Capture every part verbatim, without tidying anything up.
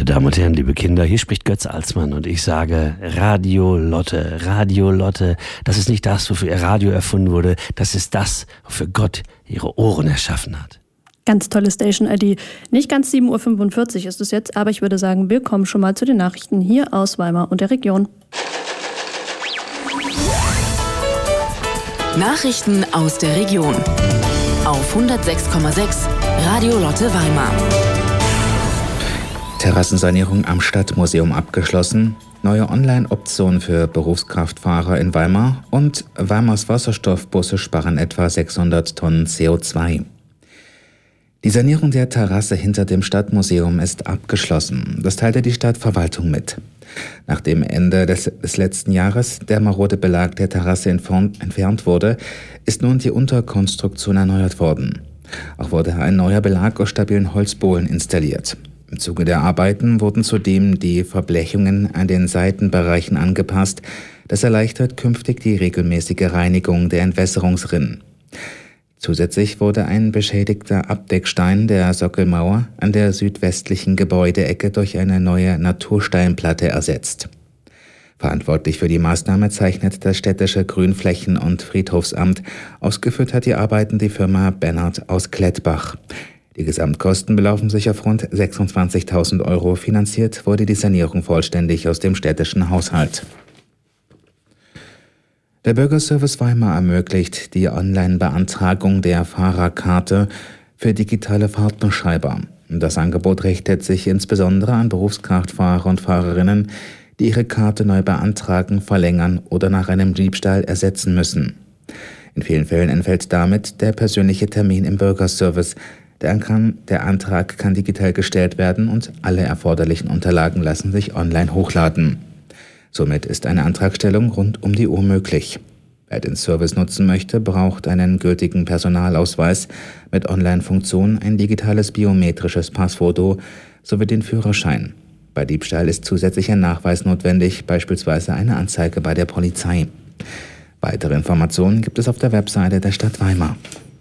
Meine Damen und Herren, liebe Kinder, hier spricht Götz Alsmann und ich sage Radio Lotte, Radio Lotte, das ist nicht das, wofür ihr Radio erfunden wurde, das ist das, wofür Gott ihre Ohren erschaffen hat. Ganz tolle Station-I D. Nicht ganz sieben Uhr fünfundvierzig ist es jetzt, aber ich würde sagen, wir kommen schon mal zu den Nachrichten hier aus Weimar und der Region. Nachrichten aus der Region auf hundertsechs Komma sechs Radio Lotte Weimar. Terrassensanierung am Stadtmuseum abgeschlossen, neue Online-Option für Berufskraftfahrer in Weimar und Weimars Wasserstoffbusse sparen etwa sechshundert Tonnen C O zwei. Die Sanierung der Terrasse hinter dem Stadtmuseum ist abgeschlossen. Das teilte die Stadtverwaltung mit. Nach dem Ende des, des letzten Jahres der marode Belag der Terrasse entfernt wurde, ist nun die Unterkonstruktion erneuert worden. Auch wurde ein neuer Belag aus stabilen Holzbohlen installiert. Im Zuge der Arbeiten wurden zudem die Verblechungen an den Seitenbereichen angepasst. Das erleichtert künftig die regelmäßige Reinigung der Entwässerungsrinnen. Zusätzlich wurde ein beschädigter Abdeckstein der Sockelmauer an der südwestlichen Gebäudeecke durch eine neue Natursteinplatte ersetzt. Verantwortlich für die Maßnahme zeichnet das städtische Grünflächen- und Friedhofsamt. Ausgeführt hat die Arbeiten die Firma Bennert aus Klettbach. Die Gesamtkosten belaufen sich auf rund sechsundzwanzigtausend Euro. Finanziert wurde die Sanierung vollständig aus dem städtischen Haushalt. Der Bürgerservice Weimar ermöglicht die Online-Beantragung der Fahrerkarte für digitale Fahrtenschreiber. Das Angebot richtet sich insbesondere an Berufskraftfahrer und Fahrerinnen, die ihre Karte neu beantragen, verlängern oder nach einem Diebstahl ersetzen müssen. In vielen Fällen entfällt damit der persönliche Termin im Bürgerservice. Der, kann, der Antrag kann digital gestellt werden und alle erforderlichen Unterlagen lassen sich online hochladen. Somit ist eine Antragstellung rund um die Uhr möglich. Wer den Service nutzen möchte, braucht einen gültigen Personalausweis mit Online-Funktion, ein digitales biometrisches Passfoto sowie den Führerschein. Bei Diebstahl ist zusätzlich ein Nachweis notwendig, beispielsweise eine Anzeige bei der Polizei. Weitere Informationen gibt es auf der Webseite der Stadt Weimar.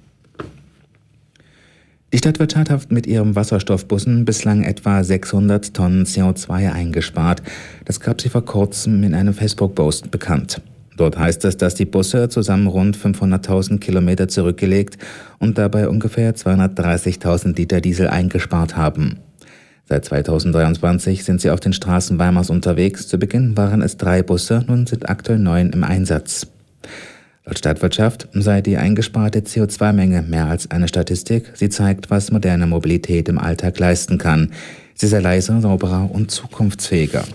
Die Stadtwirtschaft hat mit ihren Wasserstoffbussen bislang etwa sechshundert Tonnen C O zwei eingespart. Das gab sie vor kurzem in einem Facebook-Post bekannt. Dort heißt es, dass die Busse zusammen rund fünfhunderttausend Kilometer zurückgelegt und dabei ungefähr zweihundertdreißigtausend Liter Diesel eingespart haben. Seit zweitausenddreiundzwanzig sind sie auf den Straßen Weimars unterwegs. Zu Beginn waren es drei Busse, nun sind aktuell neun im Einsatz. Laut Stadtwirtschaft sei die eingesparte C O zwei Menge mehr als eine Statistik. Sie zeigt, was moderne Mobilität im Alltag leisten kann. Sie sei leiser, sauberer und zukunftsfähiger.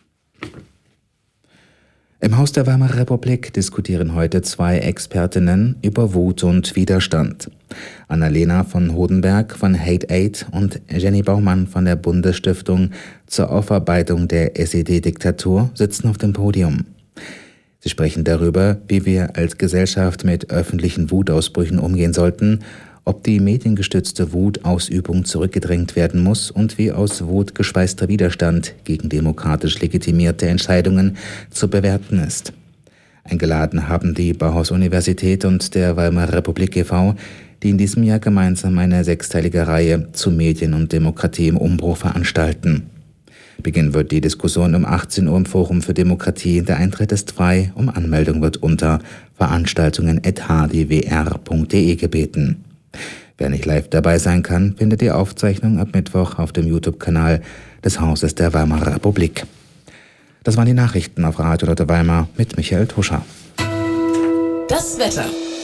Im Haus der Weimarer Republik diskutieren heute zwei Expertinnen über Wut und Widerstand. Annalena von Hodenberg von Hate Aid und Jenny Baumann von der Bundesstiftung zur Aufarbeitung der S E D-Diktatur sitzen auf dem Podium. Sie sprechen darüber, wie wir als Gesellschaft mit öffentlichen Wutausbrüchen umgehen sollten, ob die mediengestützte Wutausübung zurückgedrängt werden muss und wie aus Wut geschweißter Widerstand gegen demokratisch legitimierte Entscheidungen zu bewerten ist. Eingeladen haben die Bauhaus-Universität und der Weimarer Republik e V, die in diesem Jahr gemeinsam eine sechsteilige Reihe zu Medien und Demokratie im Umbruch veranstalten. Beginnen wird die Diskussion um achtzehn Uhr im Forum für Demokratie. Der Eintritt ist frei. Um Anmeldung wird unter veranstaltungen at h d w r punkt d e gebeten. Wer nicht live dabei sein kann, findet die Aufzeichnung ab Mittwoch auf dem YouTube-Kanal des Hauses der Weimarer Republik. Das waren die Nachrichten auf Radio Lotte Weimar mit Michael Tuscher. Das Wetter.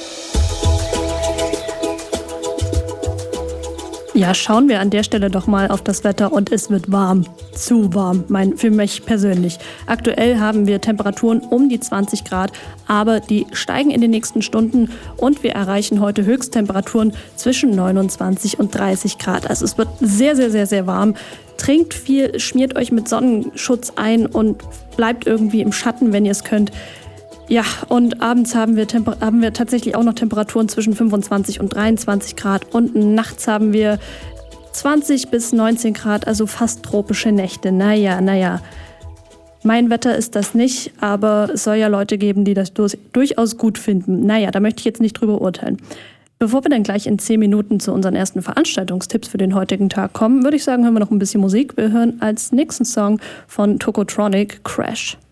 Ja, schauen wir an der Stelle doch mal auf das Wetter und es wird warm. Zu warm, mein, für mich persönlich. Aktuell haben wir Temperaturen um die zwanzig Grad, aber die steigen in den nächsten Stunden und wir erreichen heute Höchsttemperaturen zwischen neunundzwanzig und dreißig Grad. Also es wird sehr, sehr, sehr, sehr warm. Trinkt viel, schmiert euch mit Sonnenschutz ein und bleibt irgendwie im Schatten, wenn ihr es könnt. Ja, und abends haben wir, Temper- haben wir tatsächlich auch noch Temperaturen zwischen fünfundzwanzig und dreiundzwanzig Grad und nachts haben wir zwanzig bis neunzehn Grad, also fast tropische Nächte. Naja, naja. Mein Wetter ist das nicht, aber es soll ja Leute geben, die das durch- durchaus gut finden. Naja, da möchte ich jetzt nicht drüber urteilen. Bevor wir dann gleich in zehn Minuten zu unseren ersten Veranstaltungstipps für den heutigen Tag kommen, würde ich sagen, hören wir noch ein bisschen Musik. Wir hören als nächsten Song von Tokotronic Crash.